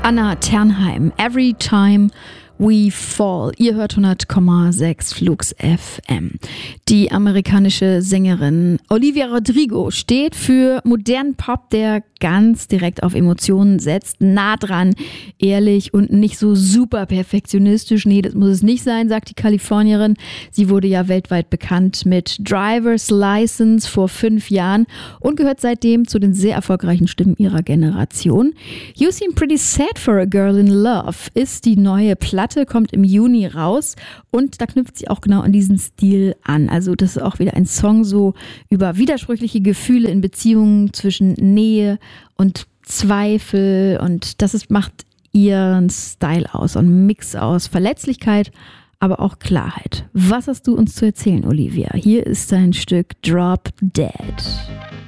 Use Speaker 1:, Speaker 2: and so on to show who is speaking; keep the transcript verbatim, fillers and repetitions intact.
Speaker 1: Anna Ternheim, Every Time We Fall. Ihr hört hundert Komma sechs Flux F M. Die amerikanische Sängerin Olivia Rodrigo steht für modernen Pop, der ganz direkt auf Emotionen setzt, nah dran, ehrlich und nicht so super perfektionistisch. Nee, das muss es nicht sein, sagt die Kalifornierin. Sie wurde ja weltweit bekannt mit Driver's License vor fünf Jahren und gehört seitdem zu den sehr erfolgreichen Stimmen ihrer Generation. You Seem Pretty Sad for a Girl in Love ist die neue Platte, kommt im Juni raus und da knüpft sie auch genau an diesen Stil an. Also das ist auch wieder ein Song so über widersprüchliche Gefühle in Beziehungen zwischen Nähe und Zweifel und das ist, macht ihren Style aus, so ein Mix aus Verletzlichkeit, aber auch Klarheit. Was hast du uns zu erzählen, Olivia? Hier ist dein Stück Drop Dead.